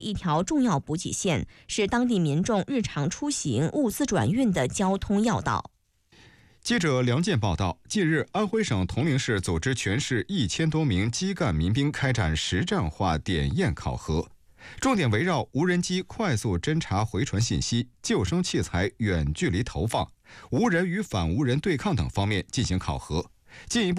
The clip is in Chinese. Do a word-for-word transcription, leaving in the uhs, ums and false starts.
一条重要补给线，是当地民众日常出行、物资转运的交通要道。 记者梁健报道，近日，安徽省铜陵市组织全市一千多名基干民兵开展实战化点验考核，重点围绕无人机快速侦察回传信息、救生器材远距离投放、无人与反无人对抗等方面进行考核，进一步